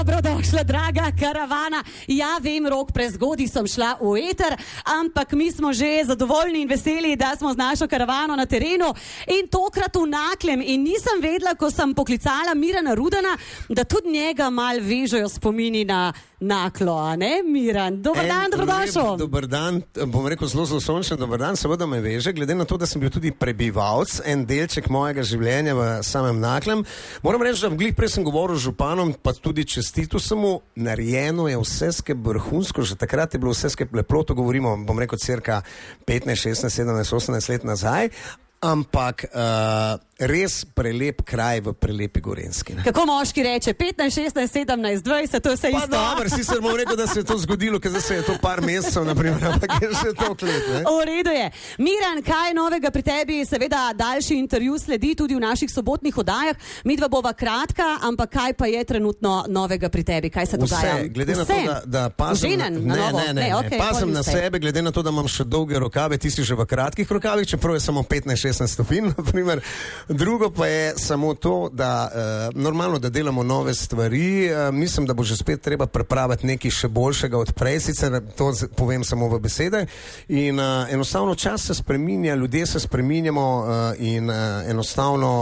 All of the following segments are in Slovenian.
Dobrodošla, draga karavana. Ja, vem, rok prezgodaj sem šla v eter, ampak mi smo že zadovoljni in veseli, da smo z našo karavano na terenu in tokrat v Naklem. In nisem vedela, ko sem poklicala Mirana Rudana, da tudi njega mal vežejo spomini na Naklo, a ne, Miran? Dobar dan, dobrodošel. Dobar dan, bom rekel zelo sončen, dobar dan, seveda me veže, glede na to, da sem bil tudi prebivalc, en delček mojega življenja v samem Naklem. Moram reči, da glih prej sem govoril z županom, pa tudi čestitu samo, narejeno je vse skep vrhunsko, že takrat je bilo vse skep lepo, to govorimo, bom rekel, cirka 15, 16, 17, 18 let nazaj, ampak res prelep kraj v prelepi Gorenjski. Kako moški reče, 15, 16, 17, 20, to je vse isto. Pa dobro, sicer bom rekel, da se je to zgodilo, ker zdaj se je to par mesecev, naprimer, ampak je že to let, ne? V redu je. Miran, kaj novega pri tebi? Seveda daljši intervju sledi tudi v naših sobotnih oddajah. Midva bova kratka, ampak kaj pa je trenutno novega pri tebi? Kaj se dogaja? Vse, glede na to, da pazim pazim na sebe, glede na to, da imam še dolge rokave, ti si že v kratkih rokavih, čeprav je samo 15-16 stopinj, naprimer. Drugo pa je samo to, da normalno, da delamo nove stvari, mislim, da bo že spet treba prepraviti nekaj še boljšega od prej, sicer to povem samo v besede in enostavno čas se spreminja, ljudje se spreminjamo in enostavno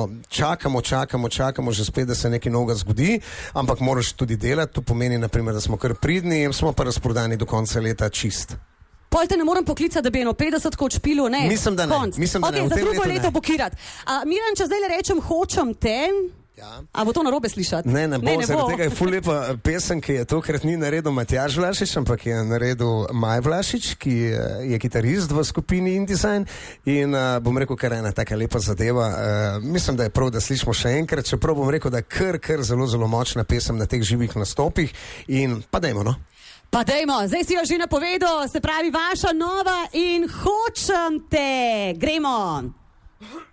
čakamo že spet, da se nekaj novega zgodi, ampak moraš tudi delati, to pomeni naprimer, da smo kar pridni, smo pa razprodani do konca leta čist. Pojte, ne moram poklicati, da bi eno 50 kot špilu, ne? Mislim, da ne. Ok, za drugo leto pokirati. Miran, če zdaj le rečem, hočem te, a bo to narobe slišati? Ne bo, zaradi tega je ful lepa pesem, ki je tokrat ni naredil Matjaž Vlašič, ampak je naredil Maj Vlašič, ki je kitarist v skupini InDesign in bom rekel, kar ena taka lepa zadeva. Mislim, da je prav, da slišimo še enkrat, čeprav bom rekel, da je kar zelo močna pesem na teh živih nastopih in pa dajmo, no? Pa dajmo, zdaj si jo že napovedal, se pravi vaša nova in hočem te. Gremo.